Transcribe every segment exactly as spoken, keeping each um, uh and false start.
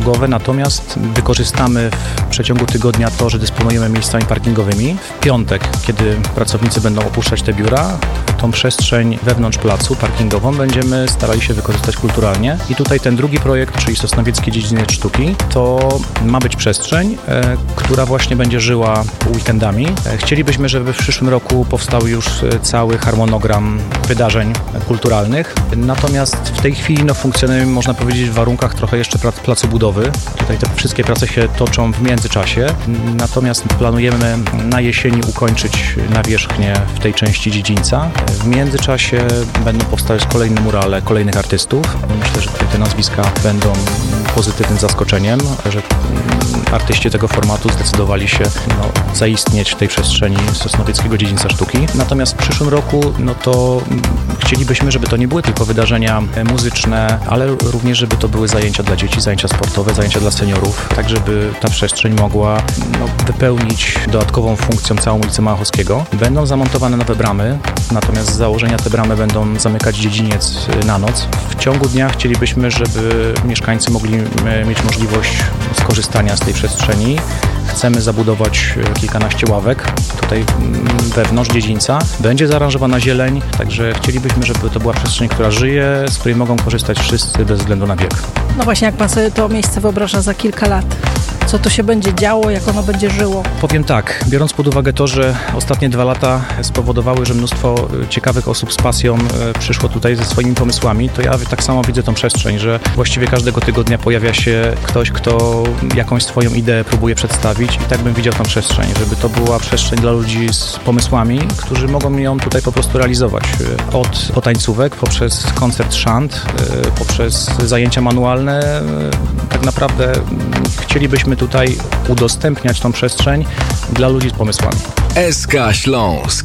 usługowe, natomiast wykorzystamy w przeciągu tygodnia to, że dysponujemy miejscami parkingowymi. W piątek, kiedy pracownicy będą opuszczać te biura, tą przestrzeń wewnątrz placu parkingową będziemy starali się wykorzystać kulturalnie. I tutaj ten drugi projekt, czyli Sosnowieckie Dziedziniec Sztuki, to ma być przestrzeń, e, która właśnie będzie żyła weekendami. E, chcielibyśmy, żeby w przyszłym roku powstał już cały harmonogram wydarzeń kulturalnych. Natomiast w tej chwili no, funkcjonujemy, można powiedzieć, w warunkach trochę jeszcze prac, placu budowy. Tutaj te wszystkie prace się toczą w międzyczasie. Natomiast planujemy na jesieni ukończyć nawierzchnię w tej części dziedzińca. W międzyczasie będą powstawać kolejne murale kolejnych artystów. Myślę, że tutaj te nazwiska będą pozytywnym zaskoczeniem, że artyści tego formatu zdecydowali się no, zaistnieć w tej przestrzeni Sosnowieckiego Dziedzińca Sztuki. Natomiast w przyszłym roku no to chcielibyśmy, żeby to nie były tylko wydarzenia muzyczne, ale również, żeby to były zajęcia dla dzieci, zajęcia sportowe, zajęcia dla seniorów, tak żeby ta przestrzeń mogła no, wypełnić dodatkową funkcją całą ulicę Małachowskiego. Będą zamontowane nowe bramy, natomiast z założenia te bramy będą zamykać dziedziniec na noc. W ciągu dnia chcielibyśmy, żeby mieszkańcy mogli mieć możliwość skorzystania z tej przestrzeni. Chcemy zabudować kilkanaście ławek tutaj wewnątrz dziedzińca. Będzie zaaranżowana zieleń, także chcielibyśmy, żeby to była przestrzeń, która żyje, z której mogą korzystać wszyscy bez względu na wiek. No właśnie, jak pan sobie to miejsce wyobraża za kilka lat? Co tu się będzie działo, jak ono będzie żyło? Powiem tak, biorąc pod uwagę to, że ostatnie dwa lata spowodowały, że mnóstwo ciekawych osób z pasją przyszło tutaj ze swoimi pomysłami, to ja tak samo widzę tą przestrzeń, że właściwie każdego tygodnia pojawia się ktoś, kto jakąś swoją ideę próbuje przedstawić i tak bym widział tą przestrzeń, żeby to była przestrzeń dla ludzi z pomysłami, którzy mogą ją tutaj po prostu realizować. Od potańcówek, poprzez koncert szant, poprzez zajęcia manualne, tak naprawdę chcielibyśmy tutaj udostępniać tą przestrzeń dla ludzi z pomysłami. S K Śląsk.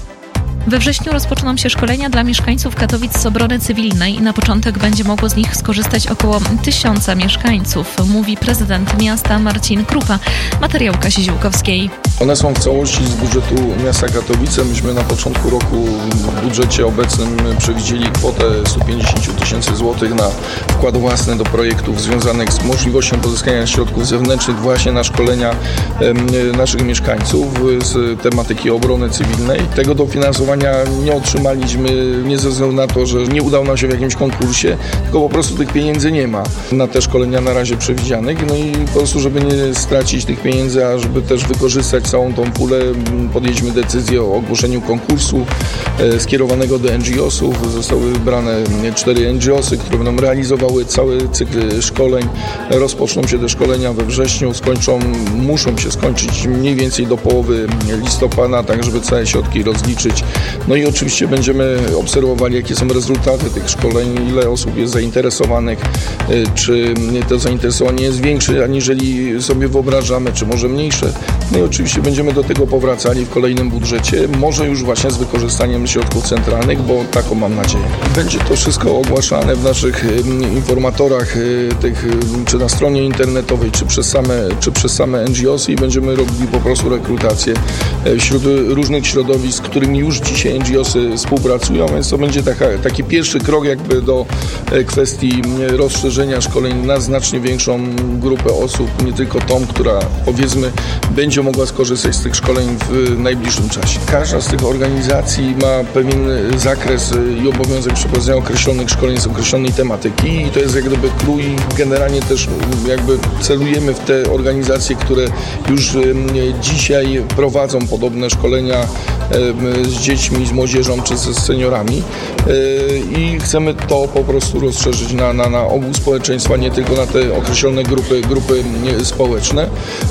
We wrześniu rozpoczną się szkolenia dla mieszkańców Katowic z obrony cywilnej i na początek będzie mogło z nich skorzystać około tysiąca mieszkańców, mówi prezydent miasta Marcin Krupa. Materiał Kasi Ziółkowskiej. One są w całości z budżetu miasta Katowice. Myśmy na początku roku w budżecie obecnym przewidzieli kwotę sto pięćdziesiąt tysięcy złotych na wkład własny do projektów związanych z możliwością pozyskania środków zewnętrznych właśnie na szkolenia naszych mieszkańców z tematyki obrony cywilnej. Tego dofinansowania nie otrzymaliśmy nie ze względu na to, że nie udało nam się w jakimś konkursie, tylko po prostu tych pieniędzy nie ma na te szkolenia na razie przewidzianych. No i po prostu, żeby nie stracić tych pieniędzy, a żeby też wykorzystać całą tą pulę, podjęliśmy decyzję o ogłoszeniu konkursu e, skierowanego do N G O sów. Zostały wybrane cztery N G O sy, które będą realizowały cały cykl szkoleń. Rozpoczną się te szkolenia we wrześniu, skończą, muszą się skończyć mniej więcej do połowy listopada, tak żeby całe środki rozliczyć. No i oczywiście będziemy obserwowali, jakie są rezultaty tych szkoleń, ile osób jest zainteresowanych, czy to zainteresowanie jest większe, aniżeli sobie wyobrażamy, czy może mniejsze. No i oczywiście będziemy do tego powracali w kolejnym budżecie, może już właśnie z wykorzystaniem środków centralnych, bo taką mam nadzieję. Będzie to wszystko ogłaszane w naszych informatorach, tych, czy na stronie internetowej, czy przez same, czy przez same N G O sy i będziemy robili po prostu rekrutację wśród różnych środowisk, z którymi już dzisiaj N G O sy współpracują, więc to będzie taka, taki pierwszy krok jakby do kwestii rozszerzenia szkoleń na znacznie większą grupę osób, nie tylko tą, która powiedzmy będzie mogła skorzystać z tych szkoleń w najbliższym czasie. Każda z tych organizacji ma pewien zakres i obowiązek przeprowadzenia określonych szkoleń z określonej tematyki i to jest jak gdyby clue i generalnie też jakby celujemy w te organizacje, które już dzisiaj prowadzą podobne szkolenia z dziećmi, z młodzieżą czy z seniorami i chcemy to po prostu rozszerzyć na, na, na ogół społeczeństwa, nie tylko na te określone grupy, grupy społeczne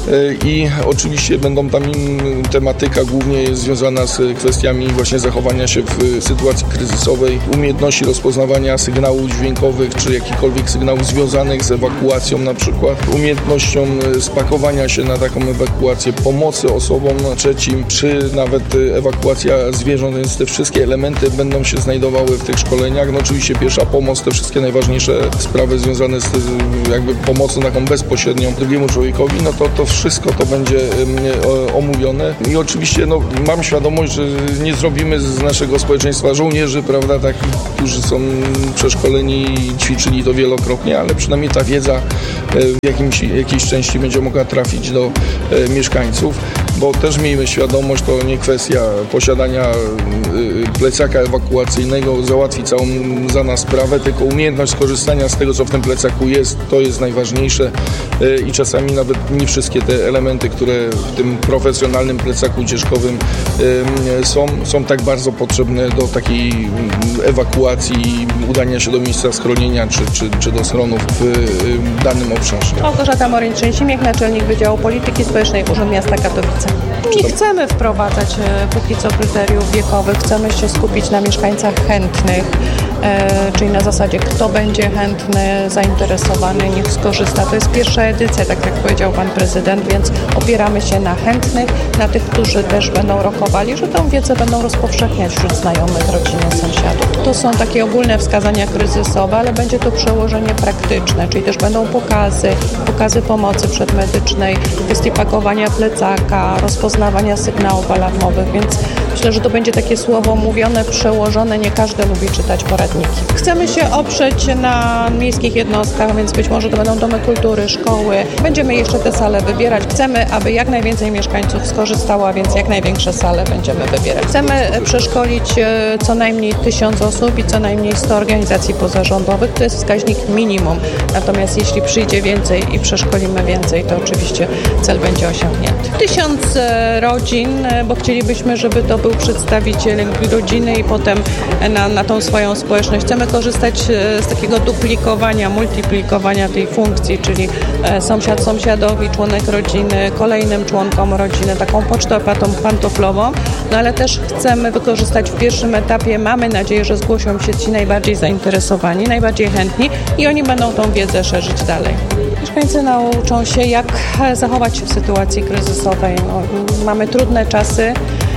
i oczywiście będą tam tematyka głównie jest związana z kwestiami właśnie zachowania się w sytuacji kryzysowej, umiejętności rozpoznawania sygnałów dźwiękowych czy jakichkolwiek sygnałów związanych z ewakuacją na przykład, umiejętnością spakowania się na taką ewakuację, pomocy osobom trzecim, czy nawet ewakuacji ewakuacja zwierząt, więc te wszystkie elementy będą się znajdowały w tych szkoleniach. No oczywiście pierwsza pomoc, te wszystkie najważniejsze sprawy związane z jakby pomocą taką bezpośrednią drugiemu człowiekowi, no to to wszystko to będzie omówione. I oczywiście no, mam świadomość, że nie zrobimy z naszego społeczeństwa żołnierzy, prawda, takich, którzy są przeszkoleni i ćwiczyli to wielokrotnie, ale przynajmniej ta wiedza w jakimś, jakiejś części będzie mogła trafić do e, mieszkańców, bo też miejmy świadomość, to nie kwestia posiadania e, plecaka ewakuacyjnego, załatwi całą za nas sprawę, tylko umiejętność skorzystania z tego, co w tym plecaku jest, to jest najważniejsze e, i czasami nawet nie wszystkie te elementy, które w tym profesjonalnym plecaku ucieczkowym e, są, są tak bardzo potrzebne do takiej ewakuacji, udania się do miejsca schronienia czy, czy, czy do schronów w e, danym obszarze. Małgorzata Moryń-Trzęsimiek, naczelnik Wydziału Polityki Społecznej Urząd Miasta Katowice. Nie chcemy wprowadzać póki co kryteriów wiekowych, chcemy się skupić na mieszkańcach chętnych, e, czyli na zasadzie kto będzie chętny, zainteresowany, niech skorzysta. To jest pierwsza edycja, tak jak powiedział Pan Prezydent, więc opieramy się na chętnych, na tych, którzy też będą rokowali, że tę wiedzę będą rozpowszechniać wśród znajomych, rodziny, sąsiadów. To są takie ogólne wskazania kryzysowe, ale będzie to przełożenie praktyczne, czyli też będą pokazy, pokazy pomocy przedmedycznej, kwestie pakowania plecaka, rozpoznawania sygnałów alarmowych, więc myślę, że to będzie takie słowo mówione, przełożone, nie każdy lubi czytać poradniki. Chcemy się oprzeć na miejskich jednostkach, więc być może to będą domy kultury, szkoły. Będziemy jeszcze te sale wybierać. Chcemy, aby jak najwięcej mieszkańców skorzystało, a więc jak największe sale będziemy wybierać. Chcemy przeszkolić co najmniej tysiąc osób i co najmniej sto organizacji pozarządowych. To jest wskaźnik minimum. Natomiast jeśli przyjdzie więcej i przeszkolimy więcej, to oczywiście cel będzie osiągnięty. Tysiąc rodzin, bo chcielibyśmy, żeby to był przedstawiciel rodziny i potem na, na tą swoją społeczność. Chcemy korzystać z takiego duplikowania, multiplikowania tej funkcji, czyli sąsiad sąsiadowi, członek rodziny, kolejnym członkom rodziny, taką pocztę pantoflową, no ale też chcemy wykorzystać w pierwszym etapie, mamy nadzieję, że zgłoszą się ci najbardziej zainteresowani, najbardziej chętni i oni będą tą wiedzę szerzyć dalej. Mieszkańcy nauczą się, jak zachować się w sytuacji kryzysowej. No, mamy trudne czasy,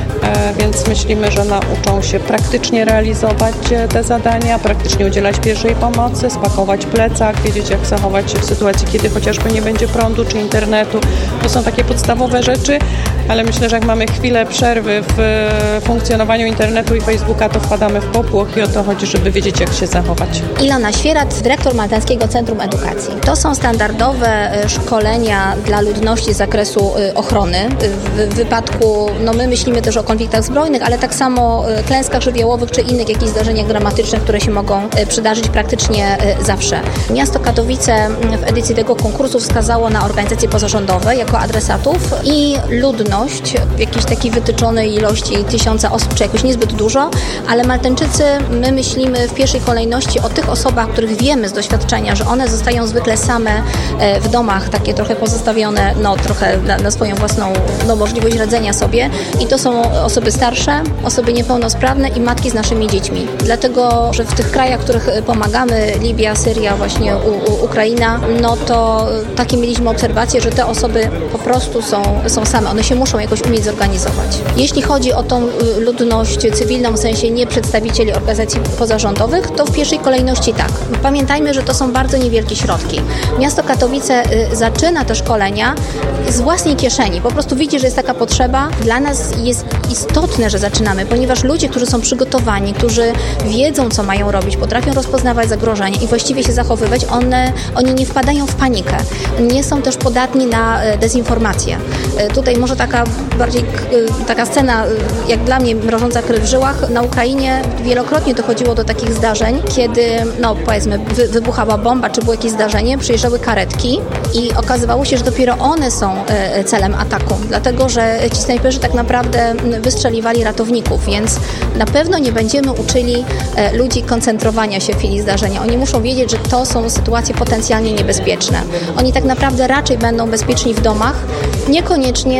więc myślimy, że nauczą się praktycznie realizować te zadania, praktycznie udzielać pierwszej pomocy, spakować plecak, wiedzieć, jak zachować się w sytuacji, kiedy chociażby nie będzie prądu czy internetu. To są takie podstawowe rzeczy, ale myślę, że jak mamy chwilę przerwy w funkcjonowaniu internetu i Facebooka, to wpadamy w popłoch i o to chodzi, żeby wiedzieć, jak się zachować. Ilona Świerat, dyrektor Maltańskiego Centrum Edukacji. To są standardowe szkolenia dla ludności z zakresu ochrony. W wypadku, no my myślimy też o konfliktach zbrojnych, ale tak samo klęskach żywiołowych czy innych jakichś zdarzeniach dramatycznych, które się mogą przydarzyć praktycznie zawsze. Miasto Katowice w edycji tego konkursu wskazało na organizacje pozarządowe jako adresatów i ludność w jakiejś takiej wytyczonej ilości tysiąca osób, czy jakoś niezbyt dużo, ale Maltańczycy, my myślimy w pierwszej kolejności o tych osobach, których wiemy z doświadczenia, że one zostają zwykle same w domach, takie trochę pozostawione, no trochę na, na swoją własną no, możliwość radzenia sobie i to są osoby starsze, osoby niepełnosprawne i matki z naszymi dziećmi. Dlatego, że w tych krajach, w których pomagamy, Libia, Syria, właśnie u, u, Ukraina, no to takie mieliśmy obserwacje, że te osoby po prostu są, są same. One się muszą jakoś umieć zorganizować. Jeśli chodzi o tą ludność cywilną, w sensie nie przedstawicieli organizacji pozarządowych, to w pierwszej kolejności tak. Pamiętajmy, że to są bardzo niewielkie środki. Miasto Katowice zaczyna te szkolenia z własnej kieszeni. Po prostu widzi, że jest taka potrzeba. Dla nas jest istotne, że zaczynamy, ponieważ ludzie, którzy są przygotowani, którzy wiedzą, co mają robić, potrafią rozpoznawać zagrożenia i właściwie się zachowywać, one, oni nie wpadają w panikę. Nie są też podatni na dezinformację. Tutaj może taka bardziej taka scena, jak dla mnie mrożąca krew w żyłach. Na Ukrainie wielokrotnie dochodziło do takich zdarzeń, kiedy, no powiedzmy, wy, wybuchała bomba, czy było jakieś zdarzenie, przyjeżdżały karetki i okazywało się, że dopiero one są celem ataku, dlatego, że ci snajperzy tak naprawdę wystrzeliwali ratowników, więc na pewno nie będziemy uczyli ludzi koncentrowania się w chwili zdarzenia. Oni muszą wiedzieć, że to są sytuacje potencjalnie niebezpieczne. Oni tak naprawdę raczej będą bezpieczni w domach, niekoniecznie z plecakiem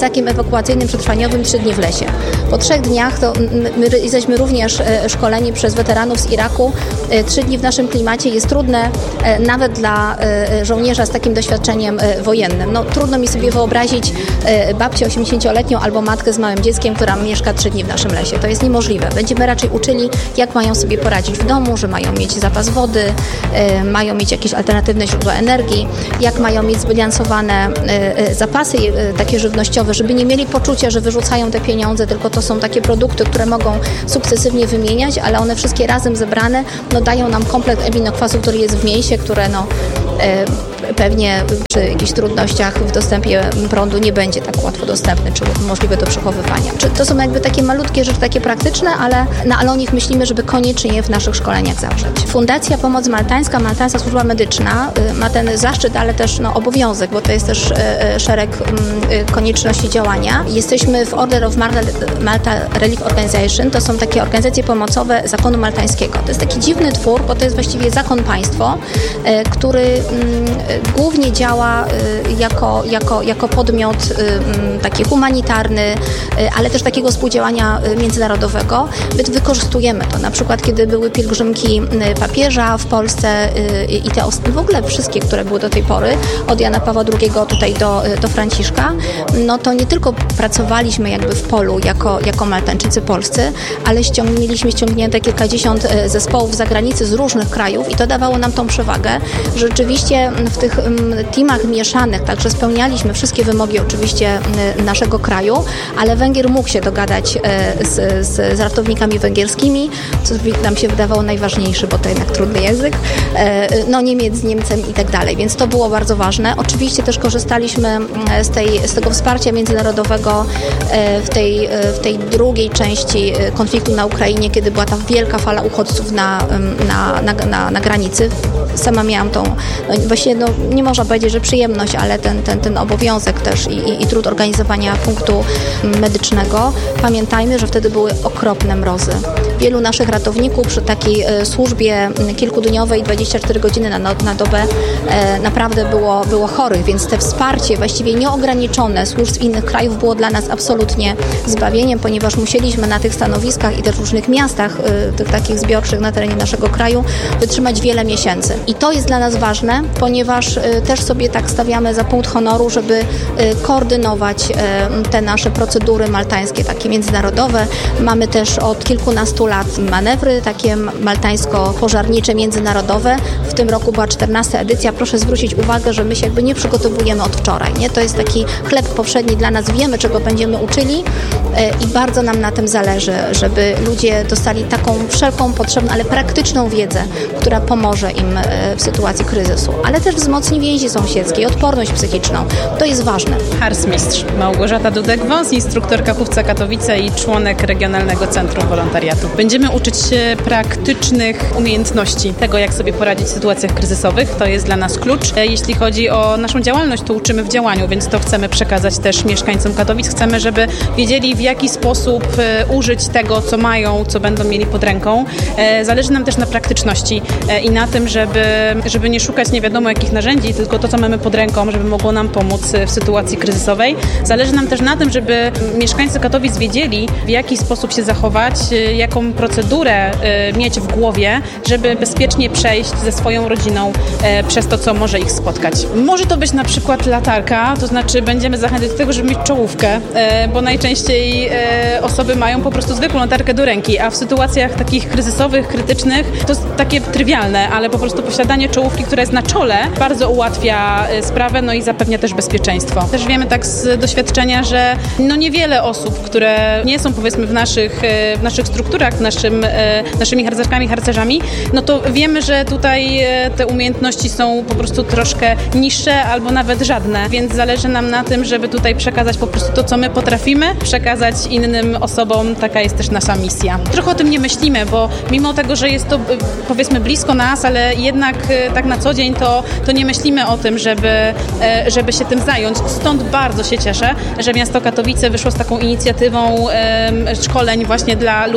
takim ewakuacyjnym, przetrwaniowym trzy dni w lesie. Po trzech dniach to my jesteśmy również szkoleni przez weteranów z Iraku. Trzy dni w naszym klimacie jest trudne nawet dla żołnierza z takim doświadczeniem wojennym. No, trudno mi sobie wyobrazić babcię osiemdziesięcioletnią albo matkę z małym dzieckiem, która mieszka trzy dni w naszym lesie. To jest niemożliwe. Będziemy raczej uczyli, jak mają sobie poradzić w domu, że mają mieć zapas wody, mają mieć jakieś alternatywne źródła energii, jak mają mieć zbilansowane zapasy takie żywnościowe, żeby nie mieli poczucia, że wyrzucają te pieniądze, tylko to są takie produkty, które mogą sukcesywnie wymieniać, ale one wszystkie razem zebrane no, dają nam komplet aminokwasu, który jest w mięsie, które no, pewnie przy jakichś trudnościach w dostępie prądu nie będzie tak łatwo dostępny, czy możliwe do przechowywania. Czy to są jakby takie malutkie rzeczy, takie praktyczne, ale, no, ale o nich myślimy, żeby koniecznie je w naszych szkoleniach zawrzeć. Fundacja Pomoc Maltańska, Maltańska Służba Medyczna ma ten zaszczyt, ale też no, obowiązek, bo to jest też e, szereg m, konieczności działania. Jesteśmy w Order of Malta, Malta Relief Organization, to są takie organizacje pomocowe zakonu maltańskiego. To jest taki dziwny twór, bo to jest właściwie zakon państwo, e, który m, głównie działa jako, jako, jako podmiot taki humanitarny, ale też takiego współdziałania międzynarodowego. My wykorzystujemy to. Na przykład, kiedy były pielgrzymki papieża w Polsce i te w ogóle wszystkie, które były do tej pory, od Jana Pawła drugiego tutaj do, do Franciszka, no to nie tylko pracowaliśmy jakby w polu jako, jako Maltańczycy polscy, ale ściąg, mieliśmy ściągnięte kilkadziesiąt zespołów z zagranicy, z różnych krajów i to dawało nam tą przewagę, że rzeczywiście w tych teamach mieszanych, także spełnialiśmy wszystkie wymogi oczywiście naszego kraju, ale Węgier mógł się dogadać z, z, z ratownikami węgierskimi, co nam się wydawało najważniejsze, bo to jednak trudny język, no Niemiec z Niemcem i tak dalej, więc to było bardzo ważne. Oczywiście też korzystaliśmy z, tej, z tego wsparcia międzynarodowego w tej, w tej drugiej części konfliktu na Ukrainie, kiedy była ta wielka fala uchodźców na, na, na, na, na granicy. Sama miałam tą, no właśnie no, nie można powiedzieć, że przyjemność, ale ten, ten, ten obowiązek też i, i, i trud organizowania punktu medycznego. Pamiętajmy, że wtedy były okropne mrozy. Wielu naszych ratowników przy takiej e, służbie kilkudniowej, dwadzieścia cztery godziny na, na dobę e, naprawdę było, było chorych, więc te wsparcie właściwie nieograniczone służb z innych krajów było dla nas absolutnie zbawieniem, ponieważ musieliśmy na tych stanowiskach i też w różnych miastach, e, tych takich zbiorczych na terenie naszego kraju wytrzymać wiele miesięcy. I to jest dla nas ważne, ponieważ e, też sobie tak stawiamy za punkt honoru, żeby e, koordynować e, te nasze procedury maltańskie, takie międzynarodowe. Mamy też od kilkunastu lat manewry takie maltańsko-pożarnicze międzynarodowe. W tym roku była czternasta edycja. Proszę zwrócić uwagę, że my się jakby nie przygotowujemy od wczoraj. Nie? To jest taki chleb powszedni dla nas. Wiemy, czego będziemy uczyli e, i bardzo nam na tym zależy, żeby ludzie dostali taką wszelką potrzebną, ale praktyczną wiedzę, która pomoże im e, w sytuacji kryzysu. Ale też wzmocni więzi sąsiedzkie i odporność psychiczną. To jest ważne. Harcmistrz Małgorzata Dudek-Wąs, instruktorka Hufca Katowice i członek Regionalnego Centrum Wolontariatu. Będziemy uczyć się praktycznych umiejętności tego, jak sobie poradzić w sytuacjach kryzysowych. To jest dla nas klucz. Jeśli chodzi o naszą działalność, to uczymy w działaniu, więc to chcemy przekazać też mieszkańcom Katowic. Chcemy, żeby wiedzieli, w jaki sposób użyć tego, co mają, co będą mieli pod ręką. Zależy nam też na praktyczności i na tym, żeby, żeby nie szukać nie wiadomo jakich narzędzi, tylko to, co mamy pod ręką, żeby mogło nam pomóc w sytuacji kryzysowej. Zależy nam też na tym, żeby mieszkańcy Katowic wiedzieli, w jaki sposób się zachować, jaką procedurę mieć w głowie, żeby bezpiecznie przejść ze swoją rodziną przez to, co może ich spotkać. Może to być na przykład latarka, to znaczy będziemy zachęcać do tego, żeby mieć czołówkę, bo najczęściej osoby mają po prostu zwykłą latarkę do ręki, a w sytuacjach takich kryzysowych, krytycznych to jest takie trywialne, ale po prostu posiadanie czołówki, która jest na czole, bardzo ułatwia sprawę, no i zapewnia też bezpieczeństwo. Też wiemy tak z doświadczenia, że no niewiele osób, które nie są powiedzmy w naszych, w naszych strukturach, w naszym, naszymi harcerzkami, harcerzami, no to wiemy, że tutaj te umiejętności są po prostu troszkę niższe albo nawet żadne, więc zależy nam na tym, żeby tutaj przekazać po prostu to, co my potrafimy, przekazać innym osobom. Taka jest też nasza misja. Trochę o tym nie myślimy, bo mimo tego, że jest to powiedzmy blisko nas, ale jednak tak na co dzień to, to nie myślimy o tym, żeby, żeby się tym zająć. Stąd bardzo się cieszę, że miasto Katowice wyszło z taką inicjatywą szkoleń właśnie dla ludności cywilnej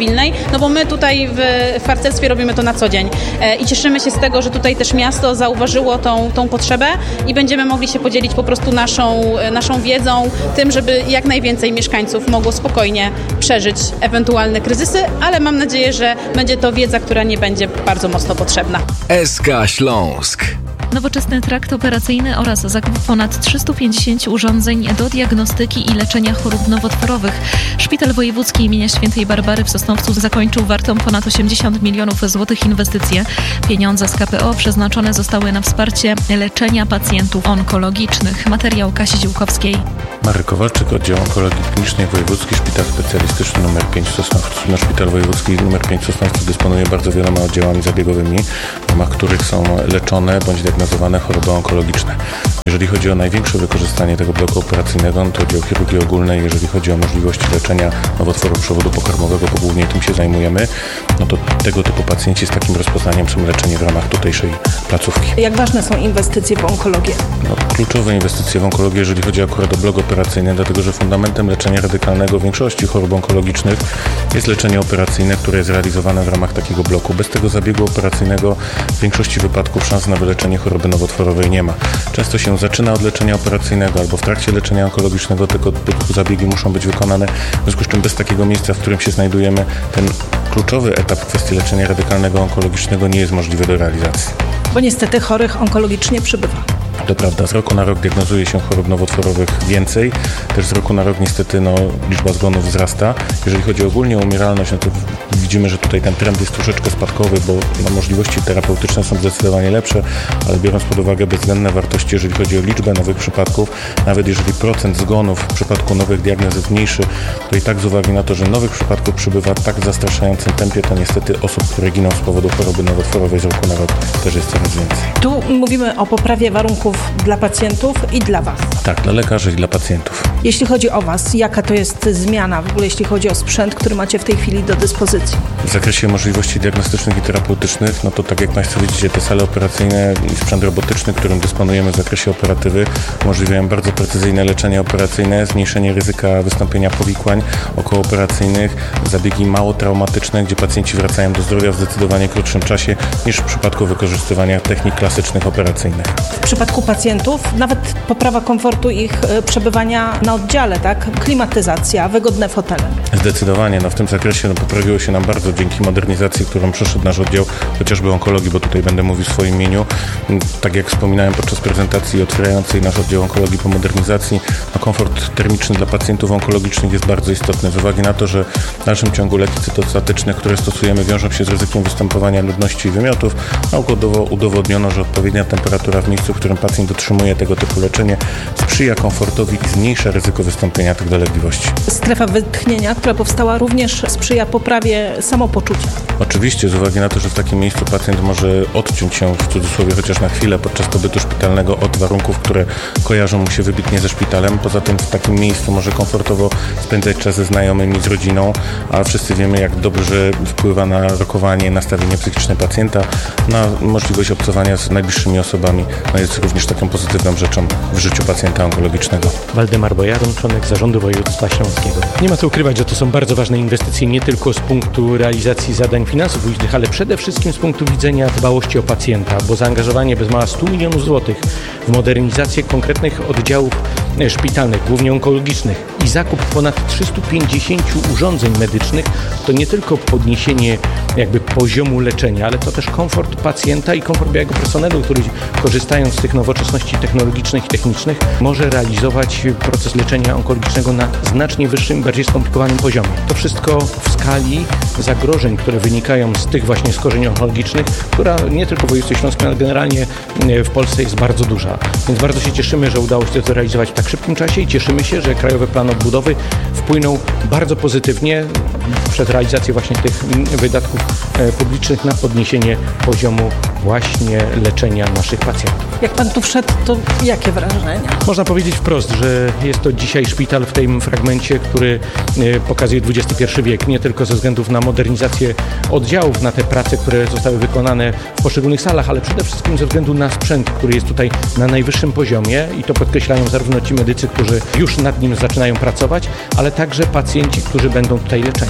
cywilnej, no bo my tutaj w, w harcerstwie robimy to na co dzień i cieszymy się z tego, że tutaj też miasto zauważyło tą, tą potrzebę i będziemy mogli się podzielić po prostu naszą, naszą wiedzą, tym, żeby jak najwięcej mieszkańców mogło spokojnie przeżyć ewentualne kryzysy, ale mam nadzieję, że będzie to wiedza, która nie będzie bardzo mocno potrzebna. S K Śląsk. Nowoczesny trakt operacyjny oraz zakup ponad trzystu pięćdziesięciu urządzeń do diagnostyki i leczenia chorób nowotworowych. Szpital Wojewódzki im. Świętej Barbary w Sosnowcu zakończył wartą ponad osiemdziesiąt milionów złotych inwestycję. Pieniądze z K P O przeznaczone zostały na wsparcie leczenia pacjentów onkologicznych. Materiał Kasi Ziółkowskiej. Marek Kowalczyk, Oddział Onkologii Klinicznej Wojewódzki Szpital Specjalistyczny nr pięć w Sosnowcu. Nasz Szpital Wojewódzki nr pięć w Sosnowcu dysponuje bardzo wieloma oddziałami zabiegowymi, w ramach których są leczone bądź diagnozowane choroby onkologiczne. Jeżeli chodzi o największe wykorzystanie tego bloku operacyjnego, to oddział chirurgii ogólnej, jeżeli chodzi o możliwości leczenia nowotworów przewodu pokarmowego, bo głównie tym się zajmujemy, no to tego typu pacjenci z takim rozpoznaniem są leczeni w ramach tutejszej placówki. Jak ważne są inwestycje w onkologię? No, kluczowe inwestycje w onkologię, jeżeli chodzi akurat o blok operacyjny, dlatego że fundamentem leczenia radykalnego większości chorób onkologicznych jest leczenie operacyjne, które jest realizowane w ramach takiego bloku. Bez tego zabiegu operacyjnego w większości wypadków szans na wyleczenie choroby nowotworowej nie ma. Często się zaczyna od leczenia operacyjnego albo w trakcie leczenia onkologicznego tego typu zabiegi muszą być wykonane, w związku z czym bez takiego miejsca, w którym się znajdujemy, ten kluczowy etap w kwestii leczenia radykalnego onkologicznego nie jest możliwy do realizacji. Bo niestety chorych onkologicznie przybywa. To prawda, z roku na rok diagnozuje się chorób nowotworowych więcej, też z roku na rok niestety no, liczba zgonów wzrasta. Jeżeli chodzi ogólnie o umieralność, no to widzimy, że tutaj ten trend jest troszeczkę spadkowy, bo no, możliwości terapeutyczne są zdecydowanie lepsze, ale biorąc pod uwagę bezwzględne wartości, jeżeli chodzi o liczbę nowych przypadków, nawet jeżeli procent zgonów w przypadku nowych diagnoz jest mniejszy, to i tak z uwagi na to, że nowych przypadków przybywa w tak zastraszającym tempie, to niestety osób, które giną z powodu choroby nowotworowej z roku na rok też jest coraz więcej. Tu mówimy o poprawie warunków dla pacjentów i dla Was. Tak, dla lekarzy i dla pacjentów. Jeśli chodzi o Was, jaka to jest zmiana w ogóle, jeśli chodzi o sprzęt, który macie w tej chwili do dyspozycji? W zakresie możliwości diagnostycznych i terapeutycznych, no to tak jak Państwo widzicie, te sale operacyjne i sprzęt robotyczny, którym dysponujemy w zakresie operatywy, umożliwiają bardzo precyzyjne leczenie operacyjne, zmniejszenie ryzyka wystąpienia powikłań okołooperacyjnych, zabiegi mało traumatyczne, gdzie pacjenci wracają do zdrowia w zdecydowanie krótszym czasie niż w przypadku wykorzystywania technik klasycznych operacyjnych. W przypadku pacjentów nawet poprawa komfortu ich przebywania na oddziale, tak? Klimatyzacja, wygodne fotele. Zdecydowanie, no w tym zakresie no, poprawiło się nam bardzo dzięki modernizacji, którą przeszedł nasz oddział, chociażby onkologii, bo tutaj będę mówił w swoim imieniu. Tak jak wspominałem podczas prezentacji otwierającej nasz oddział onkologii po modernizacji, no, komfort termiczny dla pacjentów onkologicznych jest bardzo istotny, z uwagi na to, że w dalszym ciągu leki cytostatyczne, które stosujemy, wiążą się z ryzykiem występowania nudności i wymiotów. Naukowo udowodniono, że odpowiednia temperatura w miejscu, w którym pacjent otrzymuje tego typu leczenie, sprzyja komfortowi i zmniejsza ryzyko wystąpienia tych dolegliwości. Strefa wytchnienia, która powstała, również sprzyja poprawie samopoczucia. Oczywiście, z uwagi na to, że w takim miejscu pacjent może odciąć się w cudzysłowie chociaż na chwilę podczas pobytu szpitalnego od warunków, które kojarzą mu się wybitnie ze szpitalem. Poza tym w takim miejscu może komfortowo spędzać czas ze znajomymi, z rodziną, a wszyscy wiemy, jak dobrze wpływa na rokowanie, nastawienie psychiczne pacjenta, na możliwość obcowania z najbliższymi osobami. No jest również taką pozytywną rzeczą w życiu pacjenta onkologicznego. Waldemar Bojaron, członek Zarządu Województwa Śląskiego. Nie ma co ukrywać, że to są bardzo ważne inwestycje nie tylko z punktu realizacji zadań finansów publicznych, ale przede wszystkim z punktu widzenia dbałości o pacjenta, bo zaangażowanie bez mała stu milionów złotych w modernizację konkretnych oddziałów szpitalnych, głównie onkologicznych i zakup ponad trzystu pięćdziesięciu urządzeń medycznych to nie tylko podniesienie jakby poziomu leczenia, ale to też komfort pacjenta i komfort białego personelu, który korzystając z tych nowoczesności technologicznych i technicznych może realizować proces leczenia onkologicznego na znacznie wyższym, bardziej skomplikowanym poziomie. To wszystko w skali zagrożeń, które wynikają z tych właśnie schorzeń onkologicznych, która nie tylko w województwie śląskim, ale generalnie w Polsce jest bardzo duża. Więc bardzo się cieszymy, że udało się to zrealizować w tak szybkim czasie i cieszymy się, że Krajowy Plan Odbudowy wpłynął bardzo pozytywnie przez realizację właśnie tych wydatków publicznych na podniesienie poziomu właśnie leczenia naszych pacjentów. Jak pan tu wszedł, to jakie wrażenia? Można powiedzieć wprost, że jest to dzisiaj szpital w tym fragmencie, który pokazuje dwudziesty pierwszy wiek, nie tylko ze względów na modernizację oddziałów, na te prace, które zostały wykonane w poszczególnych salach, ale przede wszystkim ze względu na sprzęt, który jest tutaj na najwyższym poziomie i to podkreślają zarówno ci medycy, którzy już nad nim zaczynają pracować, ale także pacjenci, którzy będą tutaj leczeni.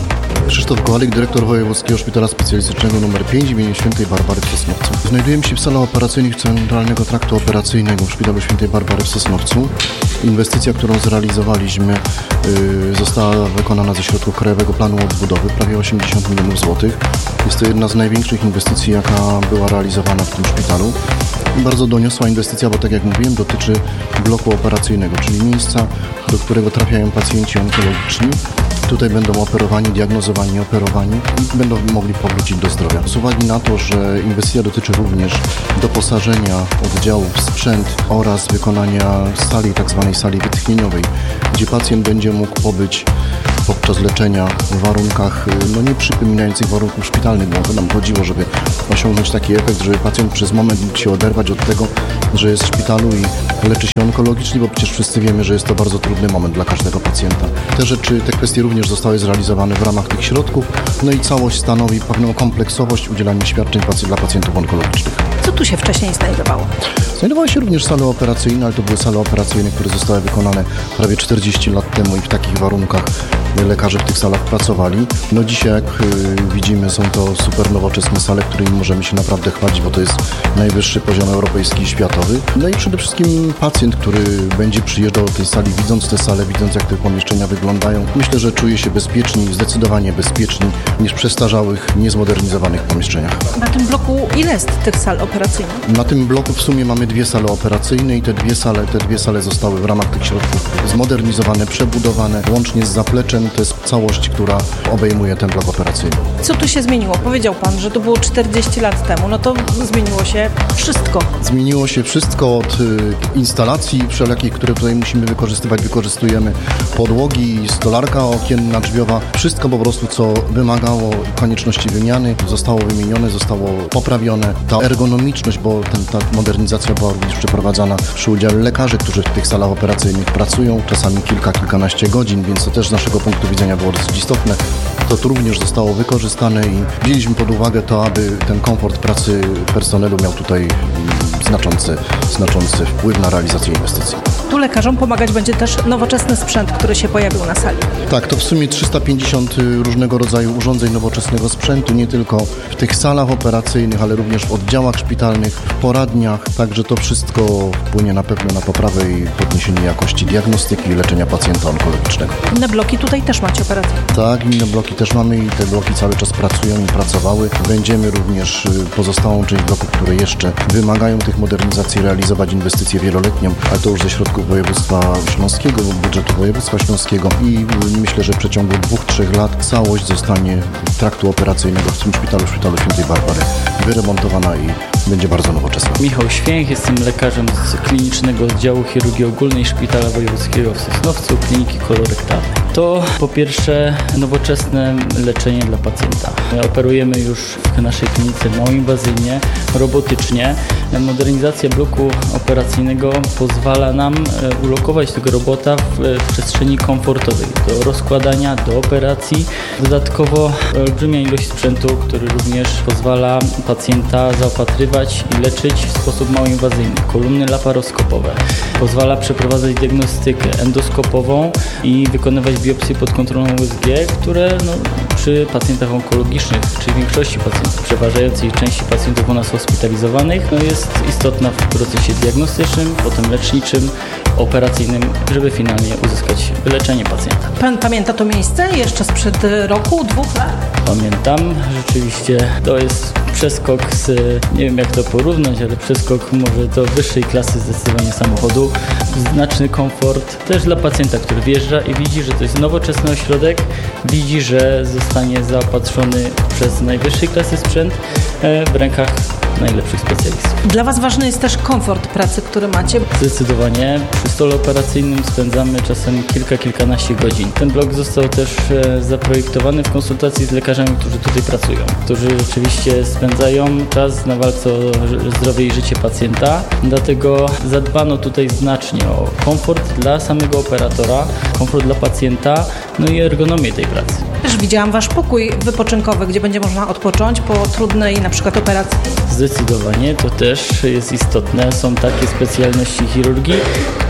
Krzysztof Kowalik, dyrektor Wojewódzkiego Szpitala Specjalistycznego nr pięć im. Świętej Barbary w Sosnowcu. Znajdujemy się w salach operacyjnych Centralnego Traktu Operacyjnego w Szpitalu Świętej Barbary w Sosnowcu. Inwestycja, którą zrealizowaliśmy, yy, została wykonana ze środków Krajowego Planu Odbudowy, prawie osiemdziesiąt milionów złotych. Jest to jedna z największych inwestycji, jaka była realizowana w tym szpitalu. Bardzo doniosła inwestycja, bo tak jak mówiłem, dotyczy bloku operacyjnego, czyli miejsca, do którego trafiają pacjenci onkologiczni. Tutaj będą operowani, diagnozowani, operowani i będą mogli powrócić do zdrowia. Z uwagi na to, że inwestycja dotyczy również doposażenia oddziałów w sprzęt oraz wykonania sali, tak zwanej sali wytchnieniowej, gdzie pacjent będzie mógł pobyć podczas leczenia w warunkach no, nie przypominających warunków szpitalnych, bo o to nam chodziło, żeby osiągnąć taki efekt, żeby pacjent przez moment mógł się oderwać od tego, że jest w szpitalu i leczy się onkologicznie, bo przecież wszyscy wiemy, że jest to bardzo trudny moment dla każdego pacjenta. Te rzeczy, te kwestie również zostały zrealizowane w ramach tych środków, no i całość stanowi pewną kompleksowość udzielania świadczeń dla pacjentów onkologicznych. Co tu się wcześniej znajdowało? Znajdowały się również sale operacyjne, ale to były sale operacyjne, które zostały wykonane prawie czterdzieści lat temu i w takich warunkach lekarze w tych salach pracowali. No dzisiaj, jak y, widzimy, są to super nowoczesne sale, którymi możemy się naprawdę chwalić, bo to jest najwyższy poziom europejski i światowy. No i przede wszystkim pacjent, który będzie przyjeżdżał do tej sali, widząc te sale, widząc jak te pomieszczenia wyglądają, myślę, że czuje się bezpieczniej, zdecydowanie bezpieczniej niż w przestarzałych, niezmodernizowanych pomieszczeniach. Na tym bloku ile jest tych sal operacyjnych? Na tym bloku w sumie mamy dwie sale operacyjne i te dwie sale, te dwie sale zostały w ramach tych środków zmodernizowane, przebudowane, łącznie z zapleczem. To jest całość, która obejmuje ten blok operacyjny. Co tu się zmieniło? Powiedział Pan, że to było czterdzieści lat temu. No to zmieniło się wszystko. Zmieniło się wszystko od y, instalacji wszelakich, które tutaj musimy wykorzystywać. Wykorzystujemy podłogi, stolarka okienna, drzwiowa. Wszystko po prostu, co wymagało konieczności wymiany, zostało wymienione, zostało poprawione. Ta ergonomiczność, bo ten, ta modernizacja była również przeprowadzana przy udziale lekarzy, którzy w tych salach operacyjnych pracują, czasami kilka, kilkanaście godzin, więc to też z naszego punktu widzenia było dosyć istotne. To tu również zostało wykorzystane i wzięliśmy pod uwagę to, aby ten komfort pracy personelu miał tutaj znaczący, znaczący wpływ na realizację inwestycji. Tu lekarzom pomagać będzie też nowoczesny sprzęt, który się pojawił na sali. Tak, to w sumie trzysta pięćdziesiąt różnego rodzaju urządzeń nowoczesnego sprzętu, nie tylko w tych salach operacyjnych, ale również w oddziałach szpitalnych, w poradniach, także to wszystko wpłynie na pewno na poprawę i podniesienie jakości diagnostyki i leczenia pacjenta onkologicznego. Inne bloki tutaj też macie operacje? Tak, inne bloki też mamy i te bloki cały czas pracują i pracowały. Będziemy również pozostałą część bloków, które jeszcze wymagają tych modernizacji, realizować inwestycję wieloletnią, ale to już ze środków województwa śląskiego, budżetu województwa śląskiego i myślę, że w przeciągu dwóch, trzech lat całość zostanie traktu operacyjnego w tym szpitalu, szpitalu Świętej Barbary wyremontowana i będzie bardzo nowoczesna. Michał Święch, jestem lekarzem z klinicznego oddziału chirurgii ogólnej Szpitala Wojewódzkiego w Sosnowcu, kliniki kolorektalnej. To po pierwsze nowoczesne leczenie dla pacjenta. Operujemy już w naszej klinice małoinwazyjnie, robotycznie. Modernizacja bloku operacyjnego pozwala nam ulokować tego robota w przestrzeni komfortowej do rozkładania, do operacji. Dodatkowo olbrzymia ilość sprzętu, który również pozwala pacjenta zaopatrywać i leczyć w sposób małoinwazyjny. Kolumny laparoskopowe. Pozwala przeprowadzać diagnostykę endoskopową i wykonywać biopsje pod kontrolą U S G, które no, przy pacjentach onkologicznych, czy w większości pacjentów, przeważającej części pacjentów u nas hospitalizowanych, no, jest istotna w procesie diagnostycznym, potem leczniczym, operacyjnym, żeby finalnie uzyskać wyleczenie pacjenta. Pan pamięta to miejsce jeszcze sprzed roku, dwóch lat? Pamiętam, rzeczywiście to jest przeskok z, nie wiem jak to porównać, ale przeskok może do wyższej klasy zdecydowanie samochodu. Znaczny komfort też dla pacjenta, który wjeżdża i widzi, że to jest nowoczesny ośrodek, widzi, że zostanie zaopatrzony przez najwyższej klasy sprzęt w rękach najlepszych specjalistów. Dla Was ważny jest też komfort pracy, który macie? Zdecydowanie. Przy stole operacyjnym spędzamy czasem kilka, kilkanaście godzin. Ten blok został też zaprojektowany w konsultacji z lekarzami, którzy tutaj pracują, którzy rzeczywiście spędzają czas na walce o zdrowie i życie pacjenta. Dlatego zadbano tutaj znacznie o komfort dla samego operatora, komfort dla pacjenta, no i ergonomię tej pracy. Też widziałam Wasz pokój wypoczynkowy, gdzie będzie można odpocząć po trudnej na przykład operacji. Zdecydowanie, to też jest istotne. Są takie specjalności chirurgii,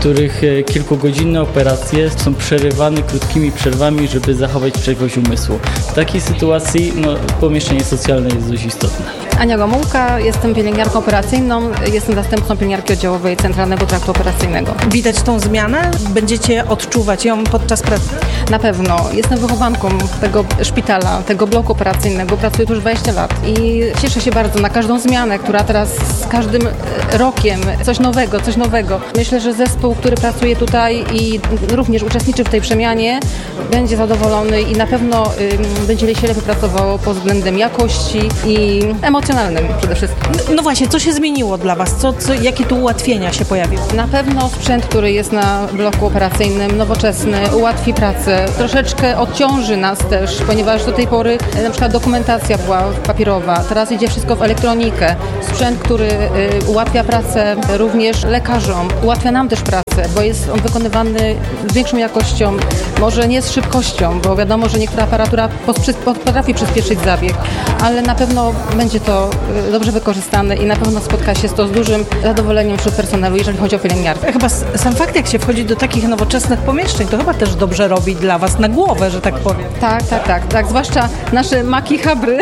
których kilkugodzinne operacje są przerywane krótkimi przerwami, żeby zachować trzeźwość umysłu. W takiej sytuacji no, pomieszczenie socjalne jest dość istotne. Ania Gomułka, jestem pielęgniarką operacyjną, jestem zastępcą pielęgniarki oddziałowej Centralnego Traktu Operacyjnego. Widać tą zmianę? Będziecie odczuwać ją podczas pracy? Na pewno. Jestem wychowanką tego szpitala, tego bloku operacyjnego. Pracuję tu już dwadzieścia lat i cieszę się bardzo na każdą zmianę, która teraz z każdym rokiem coś nowego, coś nowego. Myślę, że zespół, który pracuje tutaj i również uczestniczy w tej przemianie, będzie zadowolony i na pewno y, będzie się lepiej pracowało pod względem jakości i emocjonalnym przede wszystkim. No właśnie, co się zmieniło dla Was? Co, co, jakie tu ułatwienia się pojawiły? Na pewno sprzęt, który jest na bloku operacyjnym, nowoczesny, ułatwi pracę. Troszeczkę odciąży nas też, ponieważ do tej pory na przykład dokumentacja była papierowa, teraz idzie wszystko w elektronikę. Sprzęt, który y, ułatwia pracę również lekarzom, ułatwia nam też pracę, bo jest on wykonywany z większą jakością, może nie z szybkością, bo wiadomo, że niektóra aparatura potrafi przyspieszyć zabieg, ale na pewno będzie to dobrze wykorzystane i na pewno spotka się to z dużym zadowoleniem wśród personelu, jeżeli chodzi o pielęgniarkę. Chyba sam fakt, jak się wchodzi do takich nowoczesnych pomieszczeń, to chyba też dobrze robi dla Was na głowę, że tak powiem. Tak, tak, tak. tak. Zwłaszcza nasze maki habry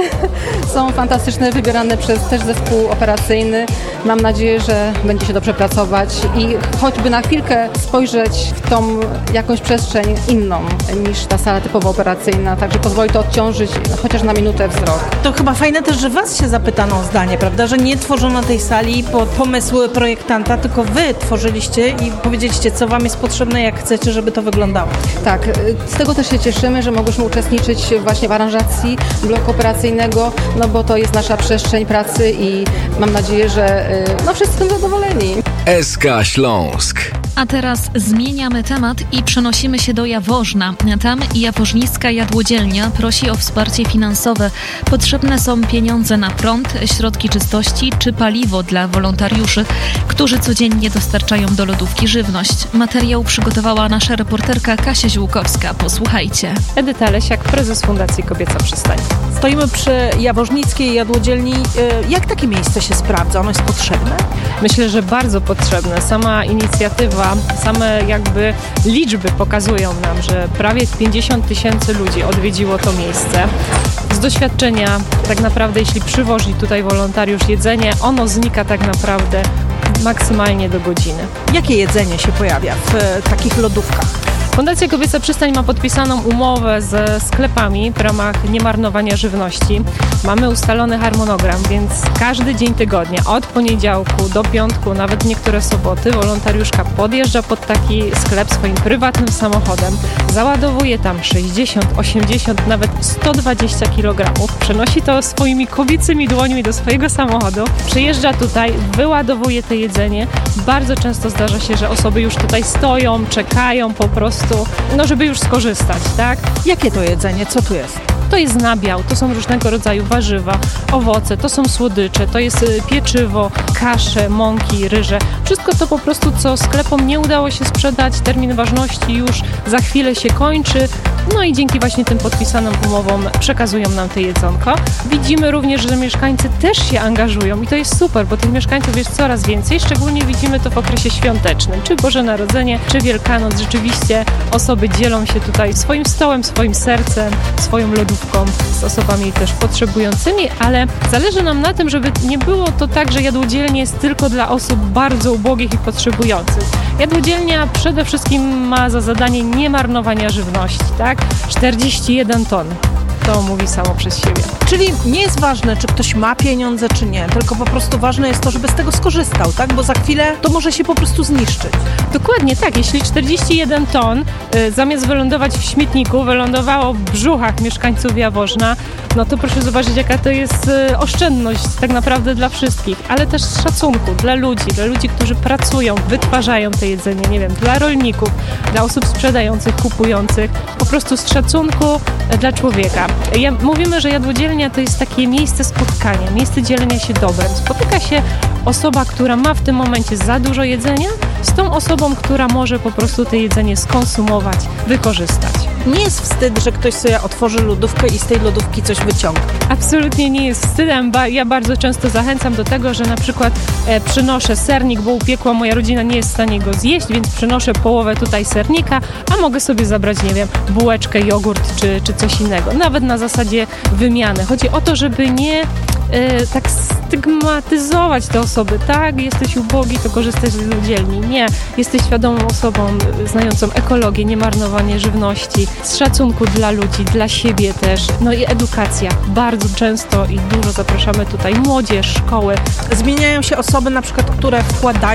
są fantastyczne, wybierane przez też zespół operacyjny. Mam nadzieję, że będzie się dobrze pracować i choćby na chwilkę spojrzeć w tą jakąś przestrzeń inną niż ta sala typowo operacyjna, także pozwoli to odciążyć chociaż na minutę wzrok. To chyba fajne też, że Was się zapytano o zdanie, prawda, że nie tworzono tej sali pod pomysły projektanta, tylko Wy tworzyliście i powiedzieliście, co Wam jest potrzebne, jak chcecie, żeby to wyglądało. Tak, z tego też się cieszymy, że mogłyśmy uczestniczyć właśnie w aranżacji bloku operacyjnego, no bo to jest nasza przestrzeń pracy i mam nadzieję, że no wszyscy są zadowoleni. S K Śląsk. A teraz zmieniamy temat i przenosimy się do Jaworzna. Tam jaworznicka jadłodzielnia prosi o wsparcie finansowe. Potrzebne są pieniądze na prąd, środki czystości czy paliwo dla wolontariuszy, którzy codziennie dostarczają do lodówki żywność. Materiał przygotowała nasza reporterka Kasia Ziółkowska. Posłuchajcie. Edyta Lesiak, prezes Fundacji Kobieca Przystań. Stoimy przy jaworznickiej jadłodzielni. Jak takie miejsce się sprawdza? Ono jest potrzebne? Myślę, że bardzo potrzebne. Sama inicjatywa, same jakby liczby pokazują nam, że prawie pięćdziesiąt tysięcy ludzi odwiedziło to miejsce. Z doświadczenia tak naprawdę, jeśli przywozi tutaj wolontariusz jedzenie, ono znika tak naprawdę maksymalnie do godziny. Jakie jedzenie się pojawia w takich lodówkach? Fundacja Kobieca Przystań ma podpisaną umowę ze sklepami w ramach niemarnowania żywności. Mamy ustalony harmonogram, więc każdy dzień tygodnia, od poniedziałku do piątku, nawet niektóre soboty, wolontariuszka podjeżdża pod taki sklep swoim prywatnym samochodem, załadowuje tam sześćdziesiąt, osiemdziesiąt, nawet sto dwadzieścia kilogramów, przenosi to swoimi kobiecymi dłońmi do swojego samochodu, przyjeżdża tutaj, wyładowuje to jedzenie. Bardzo często zdarza się, że osoby już tutaj stoją, czekają po prostu, no żeby już skorzystać, tak? Jakie to jedzenie? Co tu jest? To jest nabiał, to są różnego rodzaju warzywa, owoce, to są słodycze, to jest pieczywo, kasze, mąki, ryże. Wszystko to po prostu, co sklepom nie udało się sprzedać, termin ważności już za chwilę się kończy. No i dzięki właśnie tym podpisanym umowom przekazują nam te jedzonko. Widzimy również, że mieszkańcy też się angażują i to jest super, bo tych mieszkańców jest coraz więcej. Szczególnie widzimy to w okresie świątecznym, czy Boże Narodzenie, czy Wielkanoc. Rzeczywiście osoby dzielą się tutaj swoim stołem, swoim sercem, swoją lodówką z osobami też potrzebującymi, ale zależy nam na tym, żeby nie było to tak, że jadłodzielnia jest tylko dla osób bardzo ubogich i potrzebujących. Jadłodzielnia przede wszystkim ma za zadanie nie marnowania żywności, tak? czterdzieści jeden ton. To mówi samo przez siebie. Czyli nie jest ważne, czy ktoś ma pieniądze, czy nie, tylko po prostu ważne jest to, żeby z tego skorzystał, tak? Bo za chwilę to może się po prostu zniszczyć. Dokładnie tak. Jeśli czterdzieści jeden ton y, zamiast wylądować w śmietniku, wylądowało w brzuchach mieszkańców Jaworzna, no to proszę zobaczyć, jaka to jest y, oszczędność tak naprawdę dla wszystkich, ale też z szacunku dla ludzi, dla ludzi, którzy pracują, wytwarzają te jedzenie, nie wiem, dla rolników, dla osób sprzedających, kupujących, po prostu z szacunku y, dla człowieka. Ja, mówimy, że jadłodzielnia to jest takie miejsce spotkania, miejsce dzielenia się dobrem. Spotyka się osoba, która ma w tym momencie za dużo jedzenia, z tą osobą, która może po prostu to jedzenie skonsumować, wykorzystać. nie jest wstyd, że ktoś sobie otworzy lodówkę i z tej lodówki coś wyciąga? Absolutnie nie jest wstydem. Ba- ja bardzo często zachęcam do tego, że na przykład e, przynoszę sernik, bo upiekła, moja rodzina nie jest w stanie go zjeść, więc przynoszę połowę tutaj sernika, a mogę sobie zabrać, nie wiem, bułeczkę, jogurt czy, czy coś innego. Nawet na zasadzie wymiany. Chodzi o to, żeby nie e, tak stygmatyzować te osoby. Tak, jesteś ubogi, to korzystaj z ludzielni. Nie, jesteś świadomą osobą, e, znającą ekologię, niemarnowanie żywności, z szacunku dla ludzi, dla siebie też. No i edukacja. Bardzo często i dużo zapraszamy tutaj młodzież, szkoły. Zmieniają się osoby, na przykład, które wkładają